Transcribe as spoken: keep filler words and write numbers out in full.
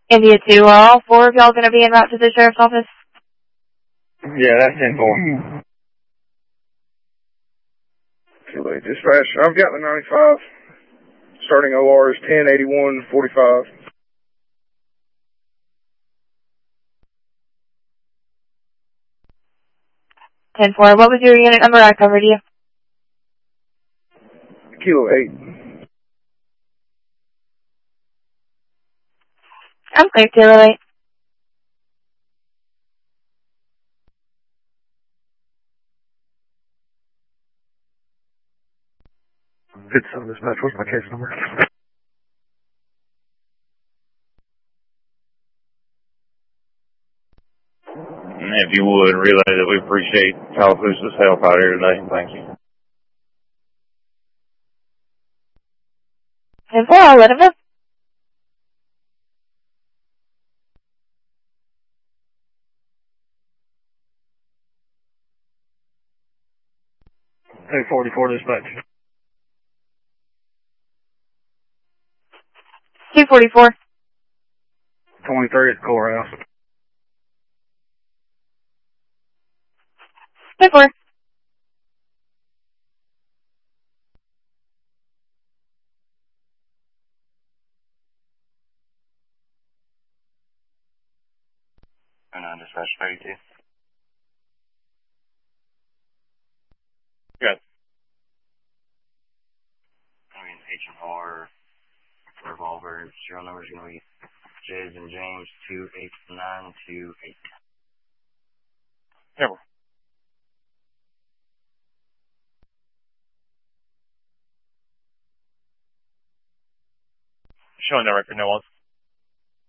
India two, are all four of y'all going to be en route to the sheriff's office? Yeah, that's ten four. Wait, dispatch, I've got the ninety-five. Starting O R is ten eighty-one forty-five. ten four, what was your unit number? I covered you. Kilo eight. I'm clear, Kilo eight. Good son, dispatch, what's my case number? If you would, relay that we appreciate Tallapoosa's help out here today. Thank you. ten four, I'll let him know. two forty-four dispatch. two forty-four. twenty-three at the courthouse. ten four. And on dispatch thirty-two. Good. I mean, H and R revolver. Serial number is going to be J's and James two eight nine two eight. Never. Showing that record, no one.